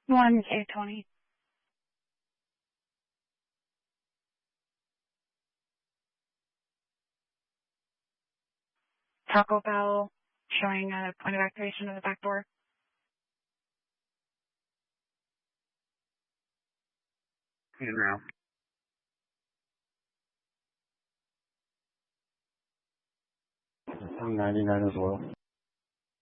One K20. Taco Bell showing a point of activation of the back door. And now. I'm 99 as well.